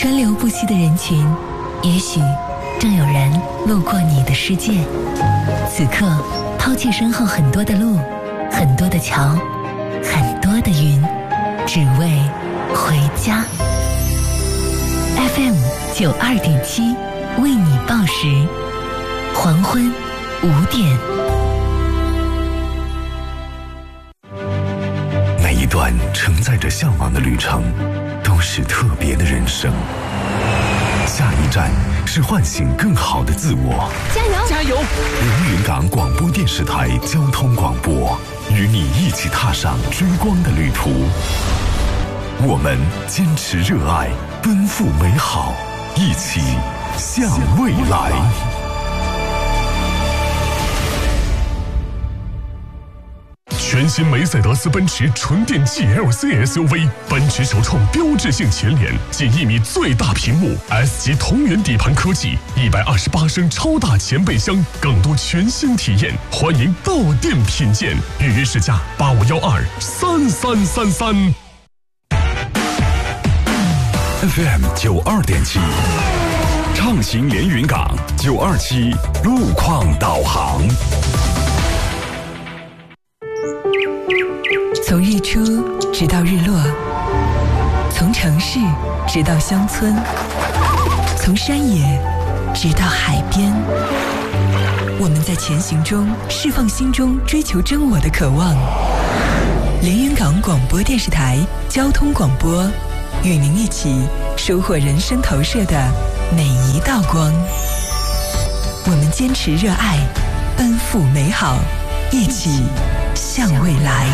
川流不息的人群，也许正有人路过你的世界。此刻抛弃身后很多的路，很多的桥，很多的云，只为回家。 FM 92.7为你报时，黄昏5点。 每一段承载着向往的旅程，都是特别的人生。下一站是唤醒更好的自我。 加油！加油！ 连云港广播电视台交通广播，与你一起踏上追光的旅途。我们坚持热爱，奔赴美好，一起向未来。 全新梅赛德斯奔驰纯电 GLC SUV， 奔驰首创标志性前脸，近1米最大屏幕 ，S 级同源底盘科技，128升超大前备箱，更多全新体验，欢迎到店品鉴，预约试驾85123333。 FM 92.7，畅行连云港927路况导航。 从日出直到日落，从城市直到乡村，从山野直到海边，我们在前行中释放心中追求真我的渴望。连云港广播电视台交通广播，与您一起收获人生投射的每一道光。我们坚持热爱，奔赴美好，一起向未来。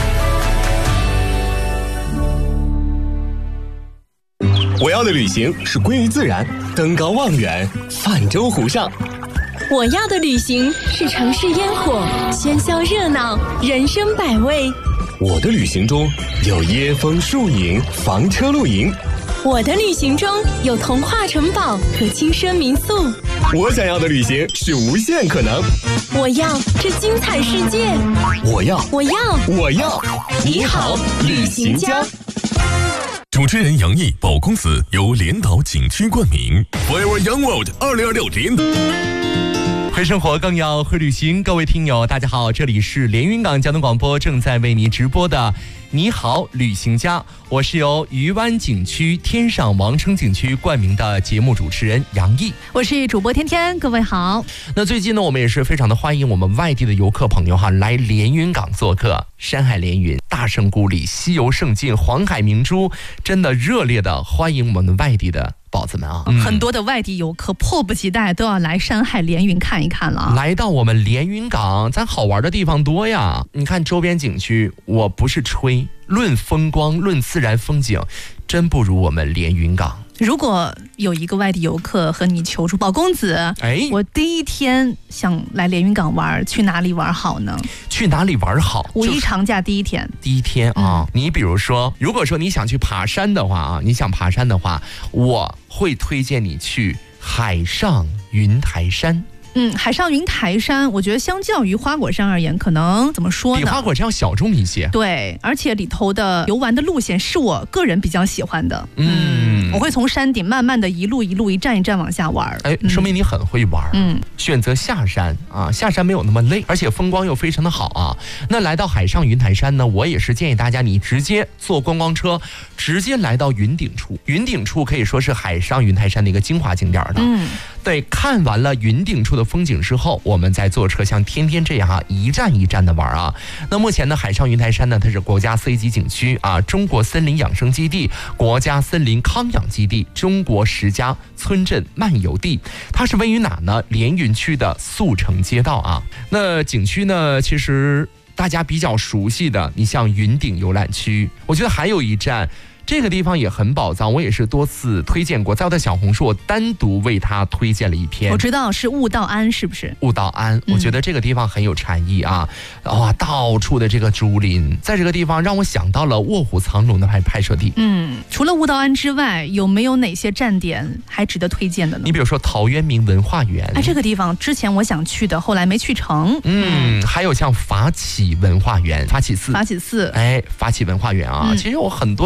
我要的旅行是归于自然，登高望远，泛舟湖上。 我要的旅行是城市烟火，喧嚣热闹，人生百味。 我的旅行中有椰风树影，房车露营。 我的旅行中有童话城堡和轻奢民宿。 我想要的旅行是无限可能。 我要这精彩世界。 我要。 你好，旅行家。 主持人杨毅、宝公子由连岛景区冠名 Forever Young World 2026年。 会生活更要会旅行，各位听友大家好，这里是连云港交通广播正在为你直播的你好旅行家，我是由渔湾景区天上王称景区冠名的节目主持人杨毅， 我是主播天天，各位好。 那最近呢，我们也是非常的欢迎我们外地的游客朋友来连云港做客，山海连云，大圣故里，西游胜境，黄海明珠，真的热烈的欢迎我们外地的宝子们啊！ 很多的外地游客迫不及待都要来山海连云看一看了。 来到我们连云港，咱好玩的地方多呀！你看周边景区，我不是吹，论风光，论自然风景，真不如我们连云港。 如果有一个外地游客和你求助，宝公子，我第一天想来连云港玩，去哪里玩好呢？ 去哪里玩好？ 五一长假第一天啊，你比如说，如果说你想去爬山的话啊，我会推荐你去海上云台山。 海上云台山，我觉得相较于花果山而言，可能怎么说呢？ 比花果山要小众一些。 对，而且里头的游玩的路线是我个人比较喜欢的。我会从山顶慢慢的一路一站一站往下玩。 说明你很会玩。选择下山啊，下山没有那么累，而且风光又非常的好啊。那来到海上云台山呢，我也是建议大家你直接坐观光车，直接来到云顶处。云顶处可以说是海上云台山的一个精华景点的。对，看完了云顶处的风景之后，我们再坐车像天天这样一站一站的玩啊。那目前呢，海上云台山呢，它是国家4级景区啊，中国森林养生基地、国家森林康养基地、中国10佳村镇漫游地。它是位于哪呢？连云区的速成街道啊。那景区呢，其实大家比较熟悉的，你像云顶游览区，我觉得还有一站。这个地方也很宝藏，我也是多次推荐过，在我的小红书我单独为它推荐了一篇。 我知道是悟道庵，是不是？ 悟道庵，我觉得这个地方很有禅意啊，到处的这个竹林，在这个地方让我想到了《卧虎藏龙》的拍摄地。 除了悟道庵之外，有没有哪些站点还值得推荐的呢？ 你比如说陶渊明文化园， 这个地方之前我想去的，后来没去成。 还有像法起文化园，法起寺， 法起文化园啊，其实有很多现在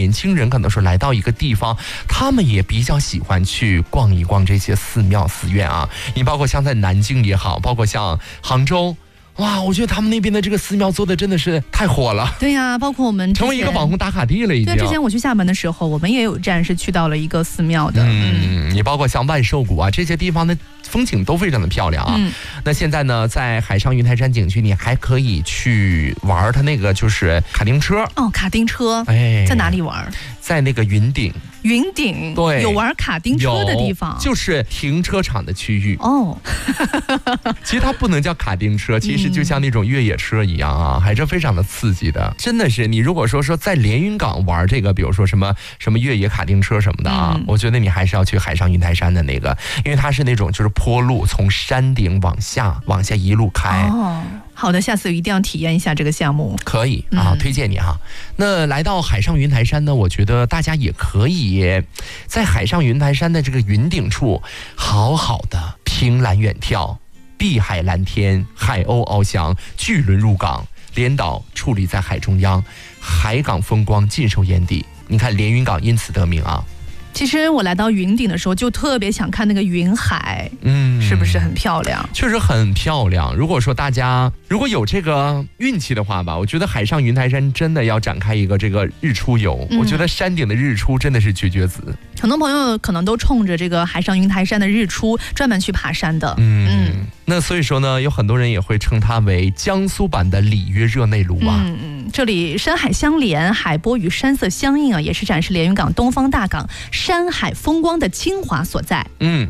年轻人可能说来到一个地方，他们也比较喜欢去逛一逛这些寺庙寺院啊。你包括像在南京也好，包括像杭州。哇，我觉得他们那边的这个寺庙做的真的是太火了。 对呀，包括我们成为一个网红打卡地了已经。 对，之前我去厦门的时候，我们也有站是去到了一个寺庙的。 你包括像万寿谷啊这些地方的风景都非常的漂亮啊。那现在呢，在海上云台山景区，你还可以去玩它那个就是卡丁车。 哦，卡丁车，在哪里玩？ 在那个云顶。 云顶， 对， 有玩卡丁车的地方， 就是停车场的区域哦。 其实它不能叫卡丁车，其实就像那种越野车一样啊，还是非常的刺激的。真的是，你如果说在连云港玩这个，比如说什么越野卡丁车什么的啊，我觉得你还是要去海上云台山的那个，因为它是那种就是坡路，从山顶往下一路开。 哦，好的，下次一定要体验一下这个项目。 可以啊，推荐你哈。那来到海上云台山呢，我觉得大家也可以在海上云台山的这个云顶处，好好的凭栏远眺，碧海蓝天，海鸥翱翔，巨轮入港，连岛矗立在海中央，海港风光尽收眼底。你看连云港因此得名啊。 其实我来到云顶的时候，就特别想看那个云海，是不是很漂亮？ 确实很漂亮。如果说大家如果有这个运气的话吧，我觉得海上云台山真的要展开一个这个日出游。我觉得山顶的日出真的是绝绝子。 很多朋友可能都冲着这个海上云台山的日出专门去爬山的。 那所以说呢，有很多人也会称它为江苏版的里约热内卢啊。 这里山海相连，海波与山色相映啊，也是展示连云港东方大港山海风光的精华所在。